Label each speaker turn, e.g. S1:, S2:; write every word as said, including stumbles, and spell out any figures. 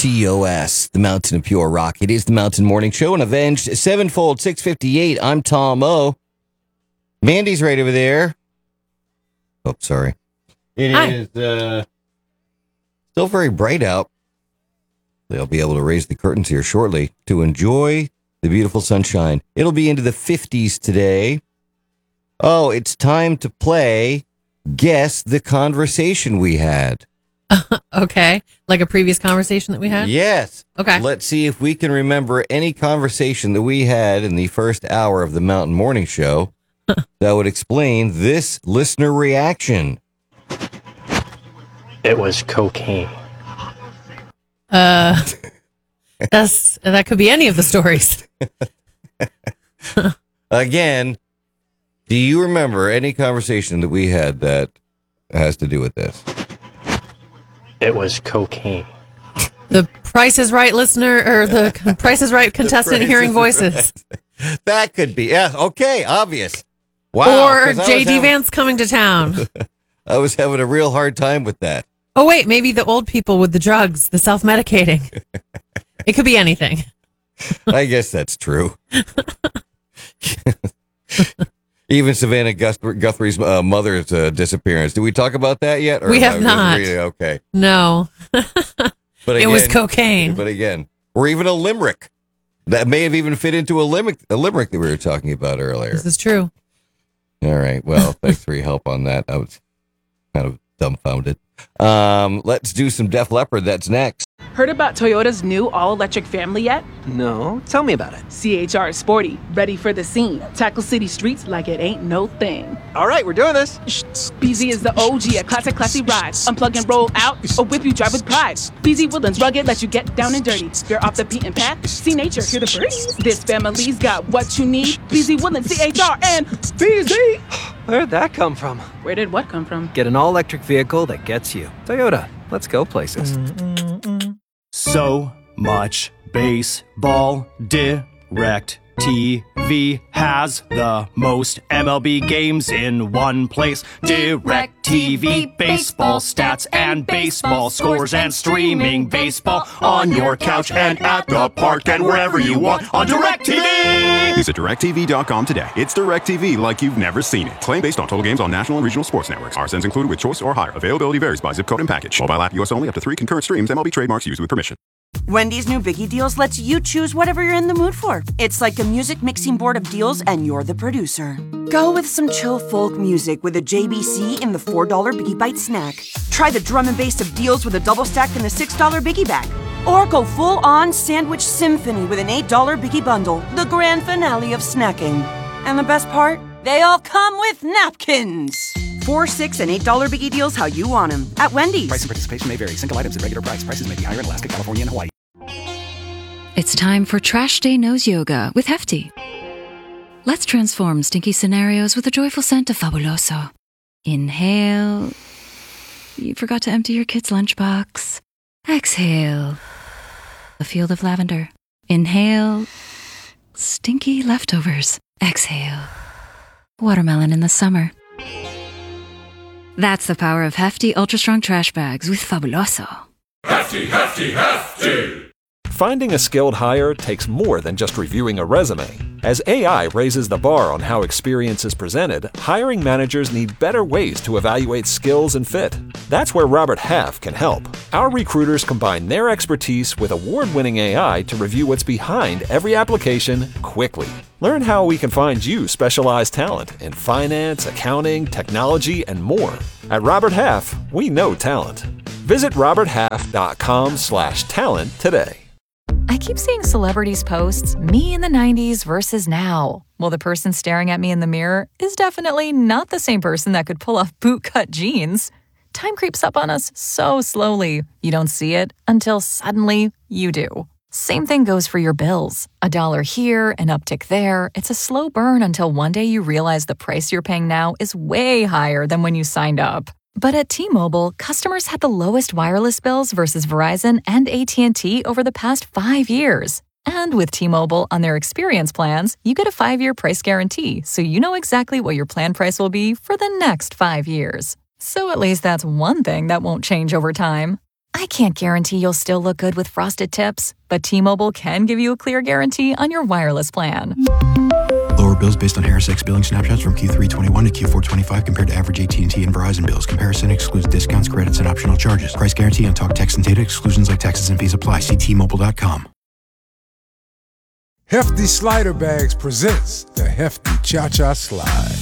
S1: T O S, the Mountain of Pure Rock. It is the Mountain Morning Show, and Avenged Sevenfold six fifty-eight. I'm Tom O. Mandy's right over there. Oh, sorry. It
S2: Hi.
S1: is uh, still very bright out. They'll be able to raise the curtains here shortly to enjoy the beautiful sunshine. It'll be into the fifties today. Oh, it's time to play Guess the Conversation We Had.
S2: Okay. Like a previous conversation that we had?
S1: Yes.
S2: Okay.
S1: Let's see if we can remember any conversation that we had in the first hour of the Mountain Morning Show that would explain this listener reaction.
S3: It was cocaine.
S2: Uh, that's that could be any of the stories.
S1: Again, do you remember any conversation that we had that has to do with this?
S3: It was cocaine.
S2: The Price is Right listener, or the Price is Right contestant
S1: Price
S2: hearing
S1: is
S2: voices.
S1: Right. That could be. Yeah. Okay. Obvious. Wow.
S2: Or
S1: 'cause I
S2: J
S1: was
S2: D
S1: having-
S2: Vance coming to town.
S1: I was having a real hard time with that.
S2: Oh, wait, maybe the old people with the drugs, the self-medicating. It could be anything.
S1: I guess that's true. Even Savannah Guth- Guthrie's uh, mother's uh, disappearance. Did we talk about that yet? Or
S2: We
S1: am
S2: have
S1: I just
S2: not.
S1: reading- Okay.
S2: No.
S1: But
S2: It was
S1: again-
S2: cocaine.
S1: But again, or even a limerick. That may have even fit into a limerick, a limerick that we were talking about earlier.
S2: This is true.
S1: All right. Well, thanks for your help on that. I was kind of dumbfounded. Um, let's do some Def Leppard. That's next.
S4: Heard about Toyota's new all-electric family yet?
S5: No, tell me about it.
S4: C H R is sporty, ready for the scene. Tackle city streets like it ain't no thing.
S5: All right, we're doing this.
S4: B Z is the O G, a classic classy ride. Unplug and roll out, or whip you drive with pride. B Z Woodlands rugged, let you get down and dirty. You're off the beaten path, see nature, hear the birds. This family's got what you need. B Z Woodlands, C H R, and B Z.
S5: Where'd that come from?
S4: Where did what come from?
S5: Get an all-electric vehicle that gets you. Toyota, let's go places.
S6: So much baseball. Direct T V has the most M L B games in one place. Direct T V, baseball stats and baseball scores and streaming baseball on your couch and at the park and wherever you want on Direct T V.
S7: Visit direct T V dot com today. It's DirecTV like you've never seen it. Claim based on total games on national and regional sports networks. R S Ns included with choice or higher. Availability varies by zip code and package. Mobile app U S only, up to three concurrent streams. M L B trademarks used with permission.
S8: Wendy's new Biggie Deals lets you choose whatever you're in the mood for. It's like a music mixing board of deals, and you're the producer. Go with some chill folk music with a J B C in the four dollar Biggie Bite snack. Try the drum and bass of deals with a double stack in the six dollar Biggie Bag. Or go full-on sandwich symphony with an eight dollar Biggie Bundle, the grand finale of snacking. And the best part? They all come with napkins. Four, six, and eight dollar Biggie Deals how you want them at Wendy's.
S9: Price and participation may vary. Single items at regular price. Prices may be higher in Alaska, California, and Hawaii.
S10: It's time for Trash Day Nose Yoga with Hefty. Let's transform stinky scenarios with a joyful scent of Fabuloso. Inhale. You forgot to empty your kid's lunchbox. Exhale. A field of lavender. Inhale. Stinky leftovers. Exhale. Watermelon in the summer. That's the power of Hefty Ultra Strong Trash Bags with Fabuloso.
S11: Hefty, hefty, hefty!
S12: Finding a skilled hire takes more than just reviewing a resume. As A I raises the bar on how experience is presented, hiring managers need better ways to evaluate skills and fit. That's where Robert Half can help. Our recruiters combine their expertise with award-winning A I to review what's behind every application quickly. Learn how we can find you specialized talent in finance, accounting, technology, and more. At Robert Half, we know talent. Visit robert half dot com slash talent today.
S13: I keep seeing celebrities posts, me in the nineties versus now. Well, the person staring at me in the mirror is definitely not the same person that could pull off bootcut jeans. Time creeps up on us so slowly. You don't see it until suddenly you do. Same thing goes for your bills. A dollar here, an uptick there. It's a slow burn until one day you realize the price you're paying now is way higher than when you signed up. But at T-Mobile, customers had the lowest wireless bills versus Verizon and A T and T over the past five years. And with T-Mobile on their experience plans, you get a five-year price guarantee, so you know exactly what your plan price will be for the next five years. So at least that's one thing that won't change over time. I can't guarantee you'll still look good with frosted tips, but T-Mobile can give you a clear guarantee on your wireless plan.
S14: Lower bills based on Harris X billing snapshots from Q three twenty-one to Q four twenty-five compared to average A T and T and Verizon bills. Comparison excludes discounts, credits, and optional charges. Price guarantee on talk, text, and data. Exclusions like taxes and fees apply. See T Mobile dot com.
S15: Hefty Slider Bags presents the Hefty Cha-Cha Slide.